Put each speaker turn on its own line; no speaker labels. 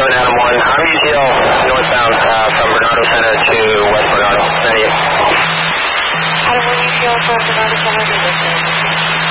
Adam 1. I'm UTL northbound from Bernardo Center to West Bernardo. 98.
Adam 1 UTL from Bernardo Center to West Bernardo.